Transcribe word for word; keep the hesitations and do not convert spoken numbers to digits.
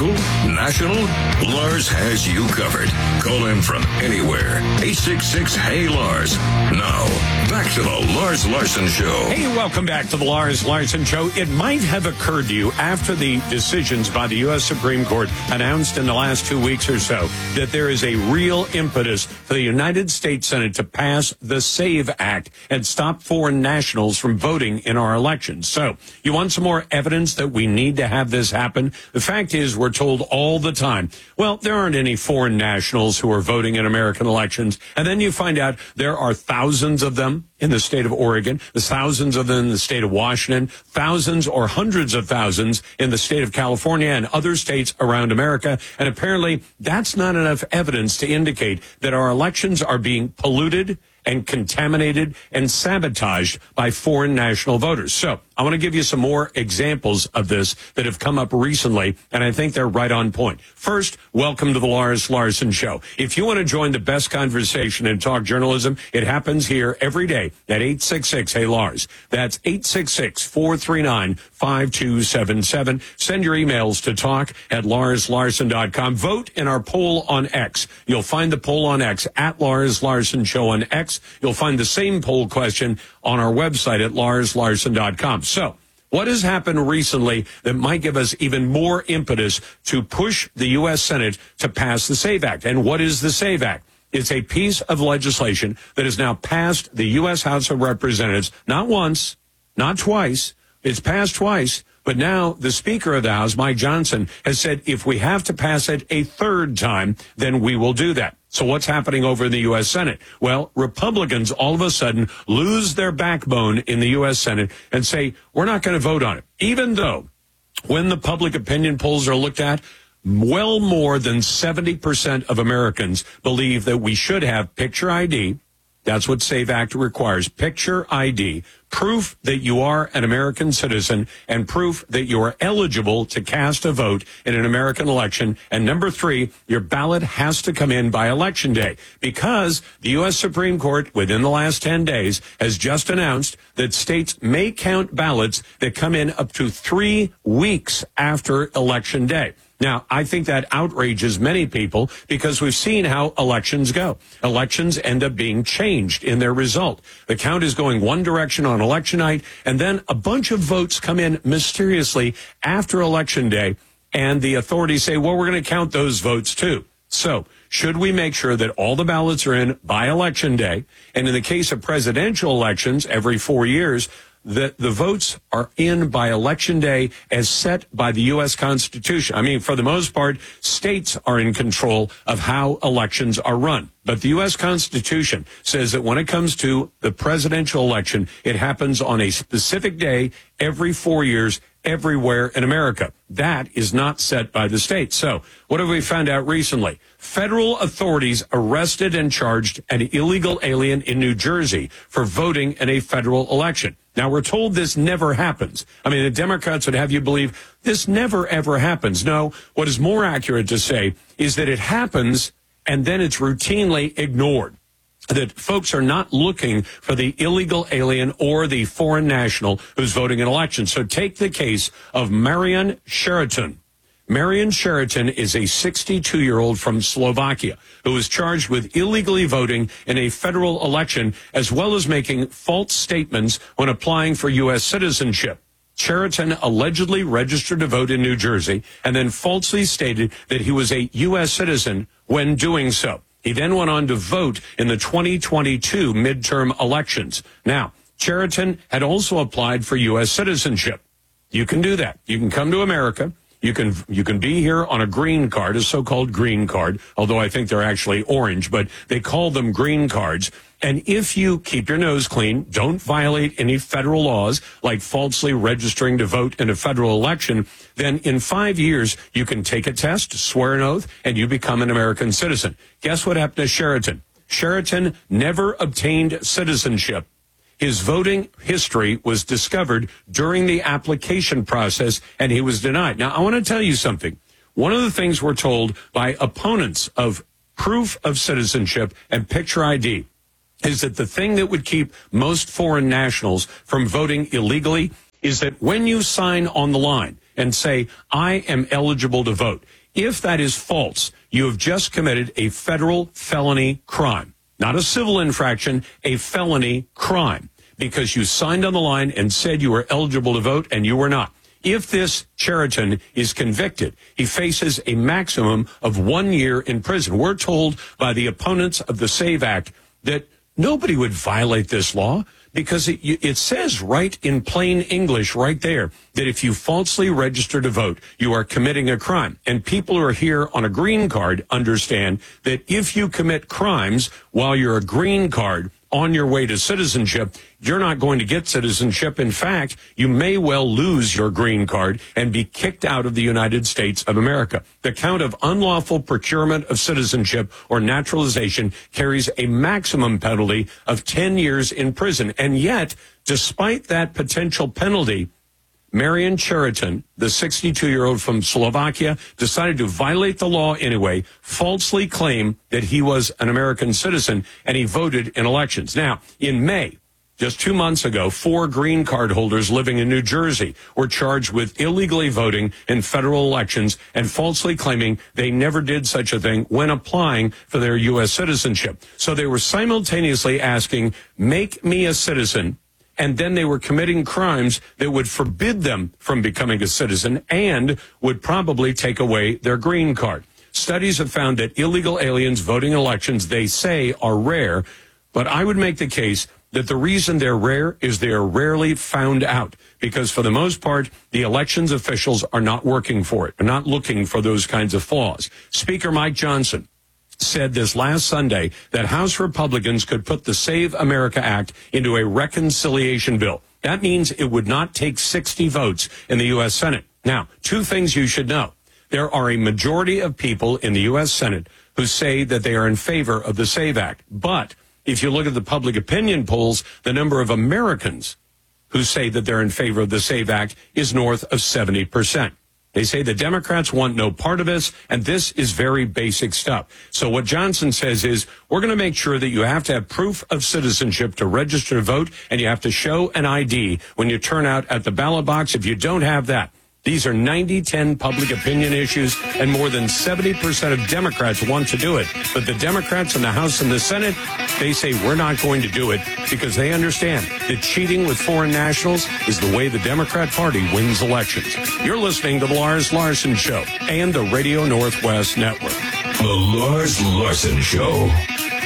local, national, Lars has you covered. Call him from anywhere. eight six six, hey Lars. Now, back to the Lars Larson Show. Hey, welcome back to the Lars Larson Show. It might have occurred to you after the decisions by the U S Supreme Court announced in the last two weeks or so that there is a real impetus for the United States Senate to pass the SAVE Act and stop foreign nationals from voting in our elections. So, you want some more evidence that we need to have this happen? The fact is, we're told all the time, well, there aren't any foreign nationals who are voting in American elections. And then you find out there are thousands of them in the state of Oregon, there's thousands of them in the state of Washington, thousands or hundreds of thousands in the state of California and other states around America. And apparently that's not enough evidence to indicate that our elections are being polluted and contaminated and sabotaged by foreign national voters. So I want to give you some more examples of this that have come up recently, and I think they're right on point. First, welcome to the Lars Larson Show. If you want to join the best conversation in talk journalism, it happens here every day at eight six six, hey Lars. That's eight six six, four three nine, five two seven seven. Send your emails to talk at lars larson dot com. Vote in our poll on X. You'll find the poll on X at Lars Larson Show on X. You'll find the same poll question on our website at lars larson dot com. So, what has happened recently that might give us even more impetus to push the U S Senate to pass the SAVE Act? And what is the SAVE Act? It's a piece of legislation that has now passed the U S House of Representatives, not once, not twice. It's passed twice. But now the Speaker of the House, Mike Johnson, has said if we have to pass it a third time, then we will do that. So what's happening over in the U S Senate? Well, Republicans all of a sudden lose their backbone in the U S Senate and say, we're not going to vote on it. Even though when the public opinion polls are looked at, well more than seventy percent of Americans believe that we should have picture I D. That's what SAVE Act requires. Picture I D, proof that you are an American citizen, and proof that you are eligible to cast a vote in an American election. And number three, your ballot has to come in by Election Day, because the U S Supreme Court, within the last ten days, has just announced that states may count ballots that come in up to three weeks after Election Day. Now, I think that outrages many people because we've seen how elections go. Elections end up being changed in their result. The count is going one direction on election night, and then a bunch of votes come in mysteriously after Election Day, and the authorities say, well, we're going to count those votes too. So, should we make sure that all the ballots are in by Election Day? And in the case of presidential elections, every four years, that the votes are in by Election Day as set by the U S Constitution. I mean, for the most part, states are in control of how elections are run. But the U S Constitution says that when it comes to the presidential election, it happens on a specific day every four years, everywhere in America. That is not set by the state. So what have we found out recently? Federal authorities arrested and charged an illegal alien in New Jersey for voting in a federal election. Now, we're told this never happens. I mean, the Democrats would have you believe this never, ever happens. No, what is more accurate to say is that it happens and then it's routinely ignored. That folks are not looking for the illegal alien or the foreign national who's voting in elections. So take the case of Marian Sheraton. Marian Sheraton is a sixty-two-year-old from Slovakia who was charged with illegally voting in a federal election as well as making false statements when applying for U S citizenship. Sheraton allegedly registered to vote in New Jersey and then falsely stated that he was a U S citizen when doing so. He then went on to vote in the twenty twenty-two midterm elections. Now, Sheraton had also applied for U S citizenship. You can do that. You can come to America. You can you can be here on a green card, a so-called green card, although I think they're actually orange, but they call them green cards. And if you keep your nose clean, don't violate any federal laws, like falsely registering to vote in a federal election, then in five years, you can take a test, swear an oath, and you become an American citizen. Guess what happened to Sheraton? Sheraton never obtained citizenship. His voting history was discovered during the application process, and he was denied. Now, I want to tell you something. One of the things we're told by opponents of proof of citizenship and picture I D is that the thing that would keep most foreign nationals from voting illegally is that when you sign on the line and say, I am eligible to vote. If that is false, you have just committed a federal felony crime, not a civil infraction, a felony crime, because you signed on the line and said you were eligible to vote and you were not. If this Cheriton is convicted, he faces a maximum of one year in prison. We're told by the opponents of the SAVE Act that nobody would violate this law because it, it says right in plain English right there that if you falsely register to vote, you are committing a crime. And people who are here on a green card understand that if you commit crimes while you're a green card on your way to citizenship, you're not going to get citizenship. In fact, you may well lose your green card and be kicked out of the United States of America. The count of unlawful procurement of citizenship or naturalization carries a maximum penalty of ten years in prison. And yet, despite that potential penalty, Marian Cheriton, the sixty-two-year-old from Slovakia, decided to violate the law anyway, falsely claim that he was an American citizen, and he voted in elections. Now, in May, just two months ago, four green card holders living in New Jersey were charged with illegally voting in federal elections and falsely claiming they never did such a thing when applying for their U S citizenship. So they were simultaneously asking, make me a citizen, and then they were committing crimes that would forbid them from becoming a citizen and would probably take away their green card. Studies have found that illegal aliens voting in elections, they say, are rare, but I would make the case that the reason they're rare is they are rarely found out, because for the most part, the elections officials are not working for it, are not looking for those kinds of flaws. Speaker Mike Johnson said this last Sunday that House Republicans could put the Save America Act into a reconciliation bill. That means it would not take sixty votes in the U S Senate. Now, two things you should know. There are a majority of people in the U S Senate who say that they are in favor of the SAVE Act. But if you look at the public opinion polls, the number of Americans who say that they're in favor of the SAVE Act is north of seventy percent. They say the Democrats want no part of this, and this is very basic stuff. So what Johnson says is, we're going to make sure that you have to have proof of citizenship to register to vote, and you have to show an I D when you turn out at the ballot box. If you don't have that, these are ninety ten public opinion issues, and more than seventy percent of Democrats want to do it. But the Democrats in the House and the Senate, they say we're not going to do it because they understand that cheating with foreign nationals is the way the Democrat Party wins elections. You're listening to the Lars Larson Show and the Radio Northwest Network. The Lars Larson Show.